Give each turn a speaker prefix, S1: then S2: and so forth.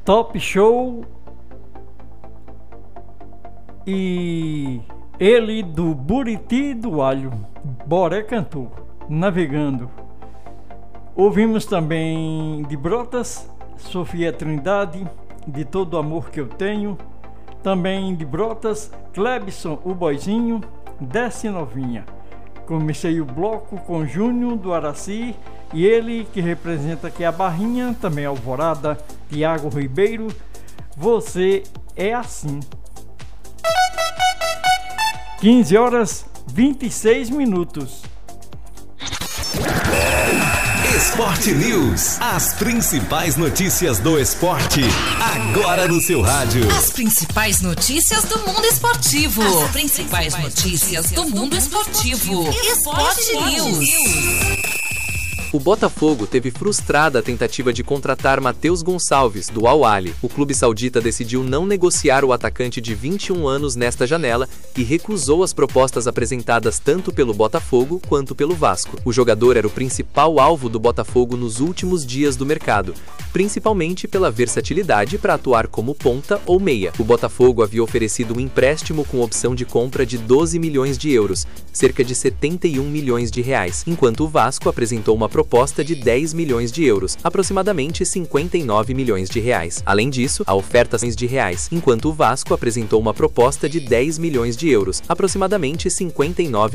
S1: Top Show e ele do Buriti do Alho, Boré cantou, Navegando. Ouvimos também de Brotas, Sofia Trindade, De Todo o Amor Que Eu Tenho. Também de Brotas, Clebson, o Boizinho, Desce Novinha. Comecei o bloco com Júnior do Araci e ele que representa aqui a Barrinha, também Alvorada, Tiago Ribeiro, Você é Assim. 15 horas 26 minutos.
S2: Esporte News. As principais notícias do esporte, agora no seu rádio.
S3: As principais notícias do mundo esportivo. As principais notícias do mundo esportivo. Esporte News.
S4: O Botafogo teve frustrada a tentativa de contratar Matheus Gonçalves, do Al Ahly. O clube saudita decidiu não negociar o atacante de 21 anos nesta janela e recusou as propostas apresentadas tanto pelo Botafogo quanto pelo Vasco. O jogador era o principal alvo do Botafogo nos últimos dias do mercado, principalmente pela versatilidade para atuar como ponta ou meia. O Botafogo havia oferecido um empréstimo com opção de compra de 12 milhões de euros, cerca de 71 milhões de reais, enquanto o Vasco apresentou uma proposta de 10 milhões de euros, aproximadamente 59 milhões de reais. Além disso, a oferta de reais, enquanto o Vasco apresentou uma proposta de 10 milhões de euros, aproximadamente 59